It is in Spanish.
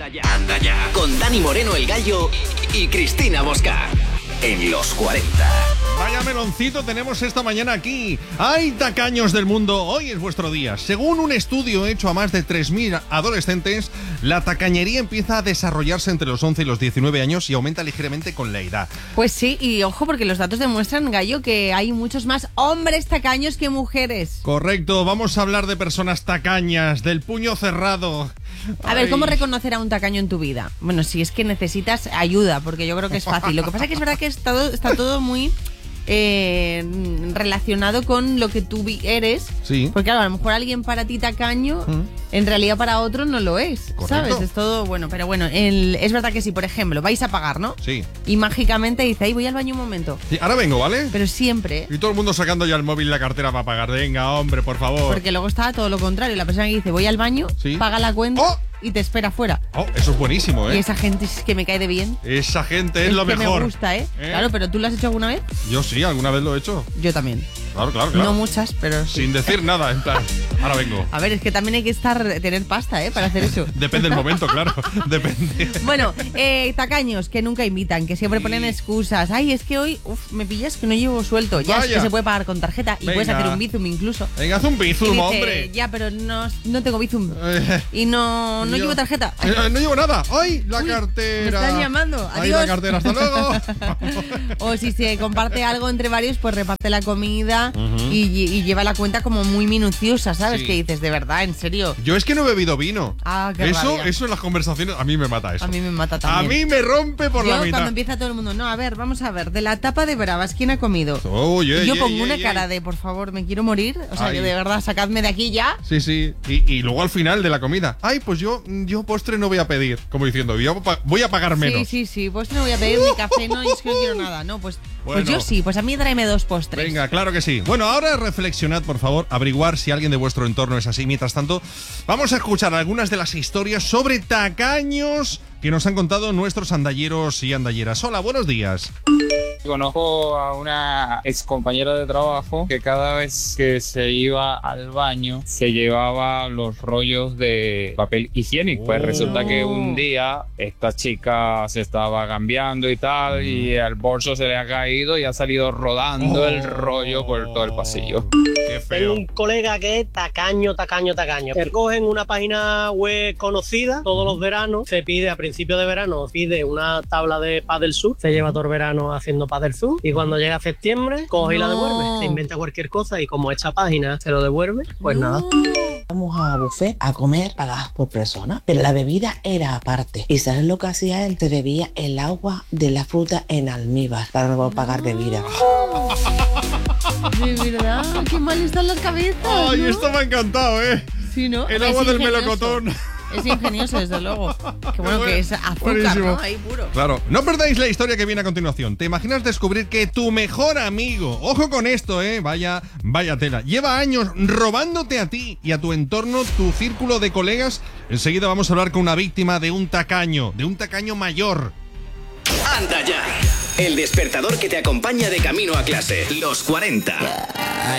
Anda ya. Con Dani Moreno el Gallo y Cristina Bosca. En los 40. Vaya meloncito tenemos esta mañana aquí. ¡Ay, tacaños del mundo! Hoy es vuestro día. Según un estudio hecho a más de 3.000 adolescentes, la tacañería empieza a desarrollarse entre los 11 y los 19 años y aumenta ligeramente con la edad. Pues sí, y ojo porque los datos demuestran, Gallo, que hay muchos más hombres tacaños que mujeres. Correcto, vamos a hablar de personas tacañas, del puño cerrado. A ver, ¿cómo reconocer a un tacaño en tu vida? Bueno, si es que necesitas ayuda, porque yo creo que es fácil. Lo que pasa es que es verdad que está todo muy relacionado con lo que tú eres. Sí. Porque claro, a lo mejor alguien para ti tacaño, en realidad para otro no lo es. Correcto. ¿Sabes? Es todo bueno. Pero bueno, es verdad que si, por ejemplo, vais a pagar, ¿no? Sí. Y mágicamente dice, ay, voy al baño un momento. Sí, ahora vengo, ¿vale? Pero siempre. Y todo el mundo sacando ya el móvil y la cartera para pagar. Venga, hombre, por favor. Porque luego está todo lo contrario. La persona que dice, voy al baño, Sí. paga la cuenta ¡Oh! y te espera fuera. Oh, eso es buenísimo, ¿eh? Y esa gente es que me cae de bien. Esa gente es lo que mejor. me gusta, ¿eh? Claro, pero ¿tú lo has hecho alguna vez? Yo sí, alguna vez lo he hecho. Yo también. Claro. No muchas, pero sí. Sin decir nada, en plan, ahora vengo. A ver, es que también hay que tener pasta, para hacer eso. Depende del momento, claro. Depende. Bueno, tacaños que nunca invitan, que siempre ponen excusas. Ay, es que hoy, me pillas que no llevo suelto. Ya, es Vaya. que se puede pagar con tarjeta y Venga. puedes hacer un bizum incluso. Venga, haz un Y bizum, dice, hombre. ya, pero no tengo bizum. Y no Yo- llevo tarjeta. No llevo nada. ¡Ay, la Uy, cartera! me están llamando. ¡Ay, la Adiós. cartera! ¡Hasta luego! O si se comparte algo entre varios, pues reparte la comida y lleva la cuenta como muy minuciosa, ¿sabes? Sí. Que dices, de verdad, en serio. Yo es que no he bebido vino. Ah, qué rabia. Eso en las conversaciones, a mí me mata eso. A mí me mata A también. mí me rompe por la Yo mitad. cuando empieza todo el mundo, no, a ver, vamos a ver, de la tapa de bravas, ¿quién ha comido? Oye, Y yo pongo una cara de, por favor, me quiero morir. O sea, Ay. que de verdad, sacadme de aquí ya. Sí. Y luego al final de la comida. Ay, pues yo postre no voy a pedir. Como diciendo, yo voy a pagar menos. Sí, pues no voy a pedir ni café, no, es que no quiero nada. No, pues Bueno. yo sí, pues a mí tráeme 2 postres. Venga, claro que sí. Bueno, ahora reflexionad, por favor, averiguar si alguien de vuestro entorno es así. Mientras tanto, vamos a escuchar algunas de las historias sobre tacaños que nos han contado nuestros andalleros y andalleras. Hola, buenos días. Conozco a una ex compañera de trabajo que cada vez que se iba al baño se llevaba los rollos de papel higiénico. Pues resulta que un día esta chica se estaba cambiando y tal y al bolso se le ha caído y ha salido rodando el rollo por todo el pasillo. Qué Tengo feo. un colega que es tacaño. Te cogen una página web conocida todos los veranos, se pide a principio de verano, pide una tabla de Padel Surf, se lleva todo el verano haciendo Padel Surf y cuando llega septiembre coge y la devuelve, se inventa cualquier cosa y como esta página se lo devuelve, pues nada. Vamos a buffet a comer pagadas por persona, pero la bebida era aparte. ¿Y sabes lo que hacía él? Te bebía el agua de la fruta en almíbar para no pagar bebida. De verdad, qué mal están las cabezas. Ay, ¿no? esto me ha encantado, ¿eh? Sí, ¿no? El Es agua del ingenioso. melocotón. Es ingenioso, desde luego. Qué bueno que es azúcar, Buenísimo. ¿no? Ahí puro. Claro, no perdáis la historia que viene a continuación. ¿Te imaginas descubrir que tu mejor amigo, ojo con esto, vaya tela, lleva años robándote a ti y a tu entorno, tu círculo de colegas? Enseguida vamos a hablar con una víctima de un tacaño mayor. Anda ya. El despertador que te acompaña de camino a clase. Los 40.